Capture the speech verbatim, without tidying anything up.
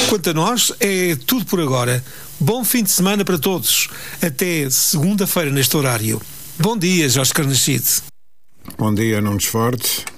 Quanto a nós, é tudo por agora. Bom fim de semana para todos. Até segunda-feira neste horário. Bom dia, Jorge Carnachide. Bom dia, Nunes Forte.